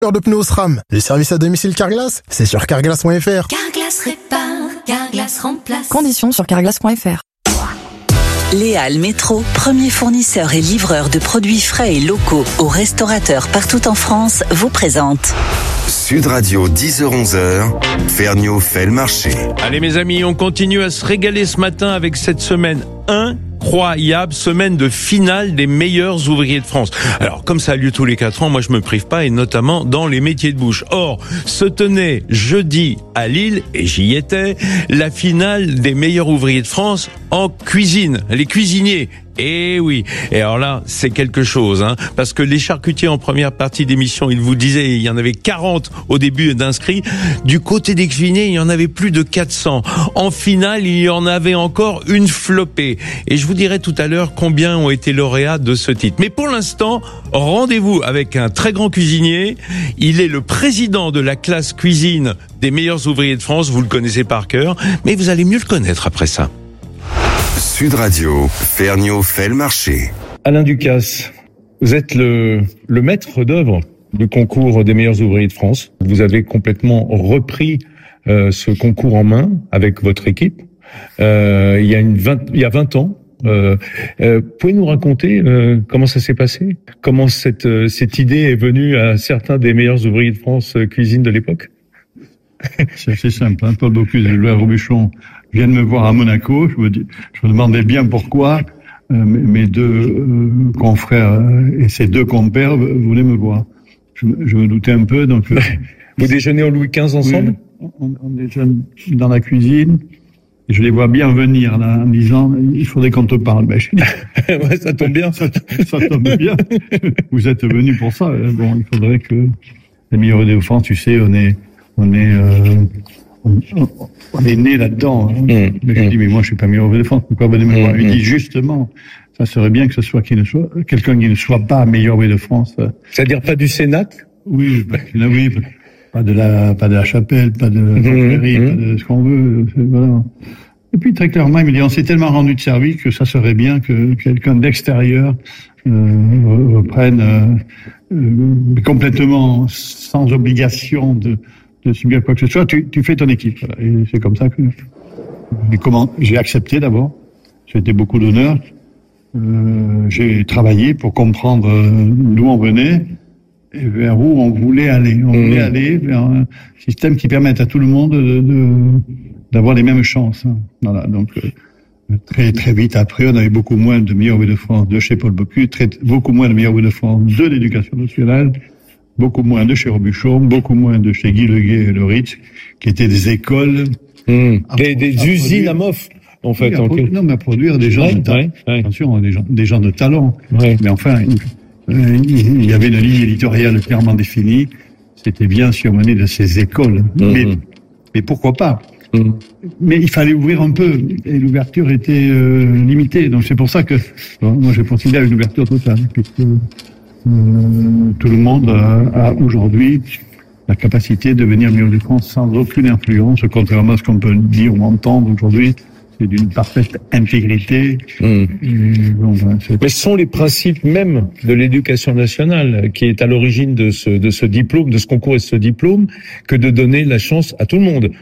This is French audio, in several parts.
De pneus SRAM, les services à domicile Carglass, c'est sur carglass.fr. Carglass répare, Carglass remplace. Conditions sur carglass.fr. Léal Métro, premier fournisseur et livreur de produits frais et locaux aux restaurateurs partout en France, vous présente Sud Radio, 10h-11h, Ferniaud fait le marché. Allez mes amis, on continue à se régaler ce matin avec cette semaine incroyable, semaine de finale des meilleurs ouvriers de France. Alors comme ça a lieu tous les 4 ans, moi je me prive pas, et notamment dans les métiers de bouche. Or, se tenait jeudi à Lille, et j'y étais, la finale des meilleurs ouvriers de France en cuisine, les cuisiniers. Et oui, et alors là, c'est quelque chose, parce que les charcutiers en première partie d'émission, ils vous disaient, il y en avait 40 au début d'inscrits. Du côté des cuisiniers, il y en avait plus de 400. En finale, il y en avait encore une flopée. Et je vous dirai tout à l'heure combien ont été lauréats de ce titre. Mais pour l'instant, rendez-vous avec un très grand cuisinier. Il est le président de la classe cuisine des meilleurs ouvriers de France. Vous le connaissez par cœur, mais vous allez mieux le connaître après ça. Sud Radio, Ferniaud fait le marché. Alain Ducasse, vous êtes le maître d'œuvre du concours des meilleurs ouvriers de France. Vous avez complètement repris ce concours en main avec votre équipe il y a 20 ans. Pouvez nous raconter comment ça s'est passé? Comment cette idée est venue à certains des meilleurs ouvriers de France cuisine de l'époque? C'est assez simple. Paul Bocuse et Louis Robuchon viennent me voir à Monaco. Je me demandais bien pourquoi mes deux confrères et ces deux compères voulaient me voir. Je me doutais un peu. Donc vous déjeunez au Louis XV ensemble? Oui, on déjeune dans la cuisine. Et je les vois bien venir là, en disant il faudrait qu'on te parle. Ben, ouais, ça tombe bien. ça tombe bien. Vous êtes venus pour ça. Bon, il faudrait que les meilleurs ouvriers de France, tu sais, on est né là-dedans. Mais je dis, mais moi, je suis pas meilleur ouvrier de France. Pourquoi venez me voir? Il dit, justement, ça serait bien que ce soit quelqu'un qui ne soit pas meilleur ouvrier de France. C'est-à-dire pas du Sénat? Oui, oui, pas de la chapelle, pas de la confrérie, pas de ce qu'on veut. Voilà. Et puis, très clairement, il me dit, on s'est tellement rendu de service que ça serait bien que quelqu'un d'extérieur reprenne complètement sans obligation de subir quoi que ce soit, tu fais ton équipe. Voilà. Et c'est comme ça que j'ai accepté d'abord. C'était beaucoup d'honneur. J'ai travaillé pour comprendre d'où on venait et vers où on voulait aller. On voulait aller vers un système qui permette à tout le monde d'avoir les mêmes chances. Voilà. Donc très très vite après, on avait beaucoup moins de meilleurs ouvriers de France de chez Paul Bocuse, beaucoup moins de meilleurs ouvriers de France de l'Éducation nationale. Beaucoup moins de chez Robuchon, beaucoup moins de chez Guy Leguet et Le Ritz, qui étaient des écoles. Des usines à MOF, en fait. Mais à produire des gens de talent. Attention, des gens de talent. Ouais. Mais enfin, il y avait une ligne éditoriale clairement définie. C'était bien surmené de ces écoles. Mais pourquoi pas? Mais il fallait ouvrir un peu. Et l'ouverture était limitée. Donc c'est pour ça que moi je considère une ouverture totale. Puisque, tout le monde a aujourd'hui la capacité de venir meilleur de France sans aucune influence, contrairement à ce qu'on peut dire ou entendre aujourd'hui. C'est d'une parfaite intégrité. Mais ce sont les principes même de l'éducation nationale qui est à l'origine de ce diplôme, de ce concours et de ce diplôme, que de donner la chance à tout le monde.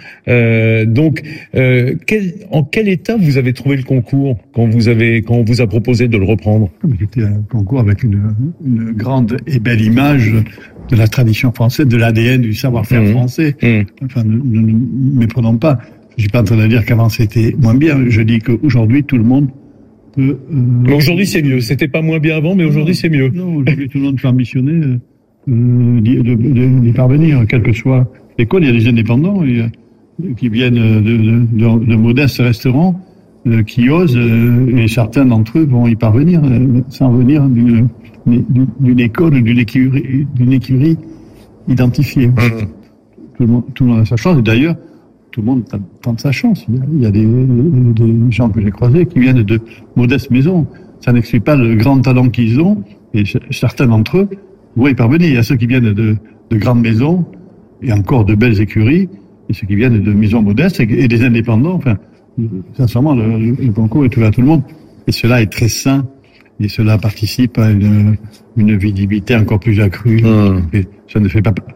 En quel état vous avez trouvé le concours quand on vous a proposé de le reprendre? C'était un concours avec une grande et belle image de la tradition française, de l'ADN du savoir-faire français. Enfin, ne nous méprenons pas. Je suis pas en train de dire qu'avant c'était moins bien. Je dis qu'aujourd'hui tout le monde peut. Mais aujourd'hui c'est mieux. C'était pas moins bien avant, mais aujourd'hui c'est mieux. Non, aujourd'hui tout le monde peut ambitionner d'y parvenir, quelle que soit l'école. Il y a des indépendants qui viennent de modestes restaurants qui osent, et certains d'entre eux vont y parvenir sans venir d'une école ou d'une écurie identifiée. Tout le monde a sa chance. Et d'ailleurs, tout le monde tente sa chance. Il y a des gens que j'ai croisés qui viennent de modestes maisons. Ça n'explique pas le grand talent qu'ils ont, et certains d'entre eux vont y parvenir. Il y a ceux qui viennent de grandes maisons, et encore de belles écuries, et ceux qui viennent de maisons modestes, et des indépendants. Enfin, sincèrement, le concours est ouvert à tout le monde. Et cela est très sain, et cela participe à une visibilité encore plus accrue. Et ça ne fait pas